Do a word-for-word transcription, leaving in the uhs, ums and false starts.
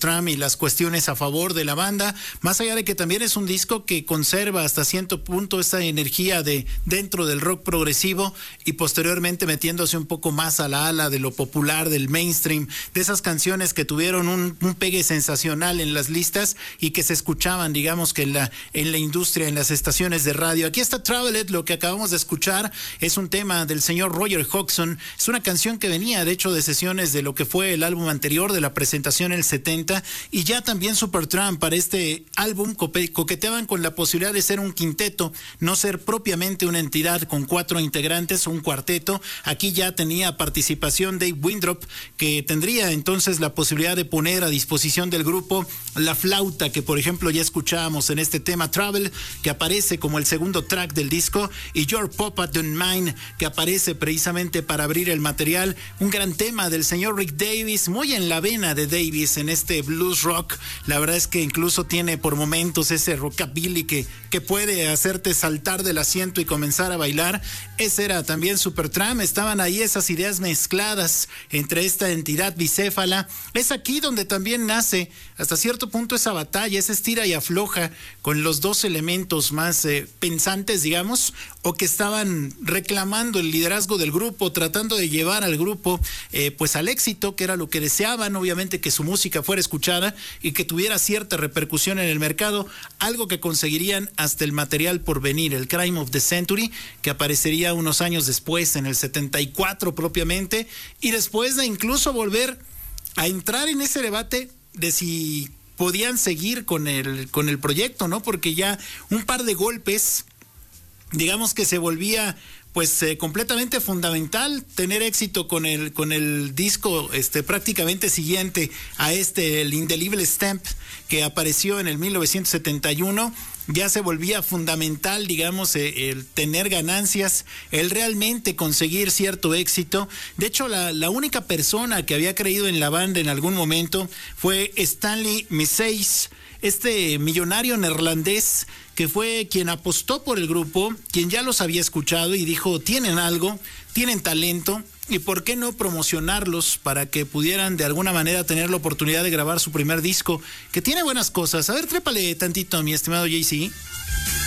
Supertramp y las cuestiones a favor de la banda, más allá de que también es un disco que conserva hasta cierto punto esta energía de dentro del rock progresivo y posteriormente metiéndose un poco más a la ala de lo popular, del mainstream, de esas canciones que tuvieron un, un pegue sensacional en las listas y que se escuchaban, digamos que en la, en la industria, en las estaciones de radio. Aquí está Travelet, lo que acabamos de escuchar es un tema del señor Roger Hodgson, es una canción que venía de hecho de sesiones de lo que fue el álbum anterior, de la presentación en el setenta, y ya también Supertramp para este álbum coqueteaban con la posibilidad de ser un quinteto, no ser propiamente una entidad con cuatro integrantes o un cuarteto. Aquí ya tenía participación Dave Winthrop, que tendría entonces la posibilidad de poner a disposición del grupo la flauta que por ejemplo ya escuchábamos en este tema Travel, que aparece como el segundo track del disco, y Your Papa Don't Mind, que aparece precisamente para abrir el material. Un gran tema del señor Rick Davies, muy en la vena de Davies en este blues rock. La verdad es que incluso tiene por momentos ese rockabilly que, que puede hacerte saltar del asiento y comenzar a bailar. Ese era también Supertramp. Estaban ahí esas ideas mezcladas entre esta entidad bicéfala. Es aquí donde también nace hasta cierto punto esa batalla, esa estira y afloja con los dos elementos más eh, pensantes, digamos, o que estaban reclamando el liderazgo del grupo, tratando de llevar al grupo eh, pues al éxito, que era lo que deseaban, obviamente que su música fuera escuchada y que tuviera cierta repercusión en el mercado, algo que conseguirían hasta el material por venir, el Crime of the Century, que aparecería unos años después, en el setenta y cuatro propiamente, y después de incluso volver a entrar en ese debate de si podían seguir con el, con el proyecto, ¿no? Porque ya un par de golpes, digamos que se volvía pues eh, completamente fundamental tener éxito con el con el disco este prácticamente siguiente a este, el Indelible Stamp, que apareció en el mil novecientos setenta y uno. Ya se volvía fundamental, digamos, eh, el tener ganancias, el realmente conseguir cierto éxito. De hecho, la, la única persona que había creído en la banda en algún momento fue Stanley Misseis, este millonario neerlandés que fue quien apostó por el grupo, quien ya los había escuchado y dijo, tienen algo, tienen talento, y por qué no promocionarlos para que pudieran de alguna manera tener la oportunidad de grabar su primer disco, que tiene buenas cosas. A ver, trépale tantito, mi estimado J C.